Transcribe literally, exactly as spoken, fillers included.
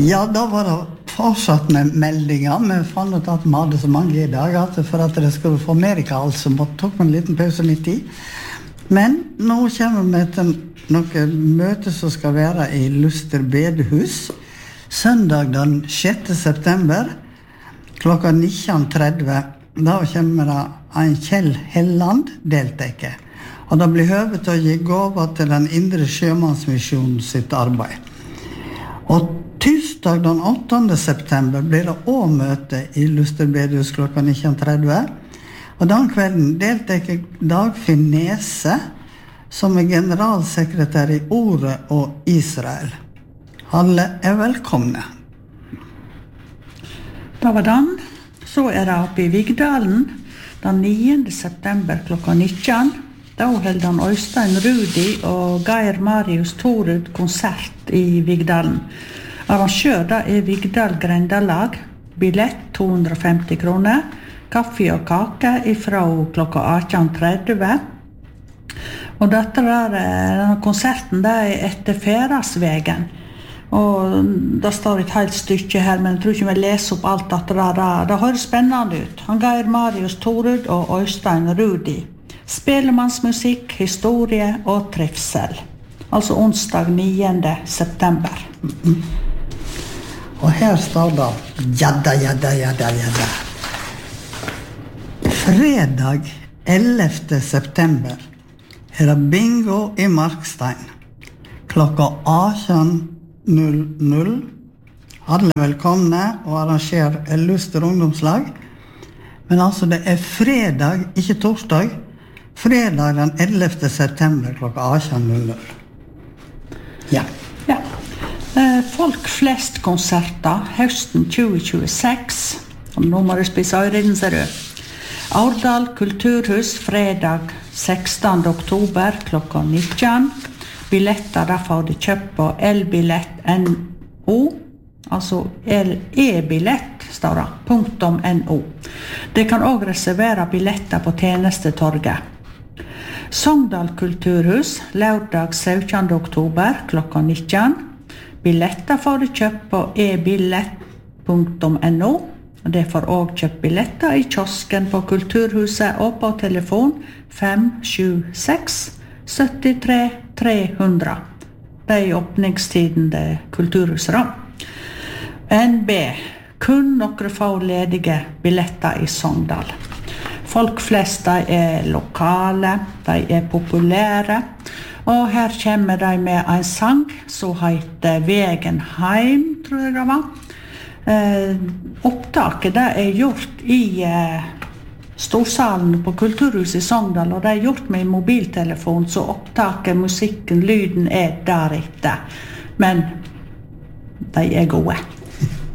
Ja, da var det fortsatt med meldinger. Vi fant ut at vi hadde så mange i dag at for at det skulle få mer kall, så måtte tok vi en liten pause midt i. Men nå kommer vi til noe møte som skal være i Luster bedehus. Søndag den sjette september klokka nitten tretti. Da kommer det en Kjell Helland deltaker. Og det blir høve til å gi gaver til den indre sjømannsmisjonen sitt arbeid. Og tirsdag den åttende september blir det også møte i Luster bedehus klokka nitten tretti. Og den kvelden deltaker Dagfinn Nese, som er generalsekretær i Ordet og Israel. Alle er velkomne. Da var den. Så er det oppe i Vigdalen den niende september klokka nitten. Da holder han Øystein Rudi og Geir Marius Torud konsert i Vigdalen. Arrangør da er Vigdal Grendalag. Billett to hundre og femti kroner. Kaffe og kake ifra klokka atten tretti. Og dette der, denne konserten det er etter Ferasvegen. Og det står et helt stykke her, men jeg tror ikke vi leser opp alt dette der. Det høres spennende ut. Han Geir Marius Torud og Øystein Rudi. Spelemannsmusikk, historie og trivsel. Altså onsdag niende september. Mm-hmm. Og her står det jadda, jadda, jadda, jadda. Fredag ellevte september er det bingo i Markstein. Klokka atten null null. Alle velkomne og arrangerer Luster ungdomslag. Men altså det er fredag, ikke torsdag. Fredag den ellevte september klokka atten null null. Ja. Ja. Folk flest konserter høsten tjue tjueseks. Og nå må du spise øyrene, ser du. Aurdal Kulturhus fredag sekstende oktober klokka nitten. Billetter der får du kjøpt på elbillett punktum no. Altså e-billett står det, punktum no. Det kan også reservere billetter på tjenestetorget. Sogndal Kulturhus lørdag syttende oktober klokka nitten. Billetter får du kjøpt på e-billett punktum no. Det får også kjøpt billetter i kiosken på Kulturhuset og på telefon fem sju seks sytti tre tre hundre. Det er åpningstiden det Kulturhuset da. N B. Kun noen få ledige billetter i Sogndal. Folk flest de er lokale, de er populære, og her kommer de med en sang som heter Vegen heim, tror jeg det var. Eh, opptaket det er gjort i eh, Storsalen på Kulturhuset i Sogndal, og det er gjort med mobiltelefon, så opptaket, musikken, lyden er deretter. Men de er gode.